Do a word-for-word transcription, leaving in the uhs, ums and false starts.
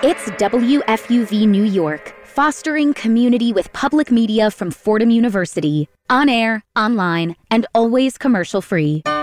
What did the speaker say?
It's W F U V New York, fostering community with public media from Fordham University. On air, online, and always commercial-free.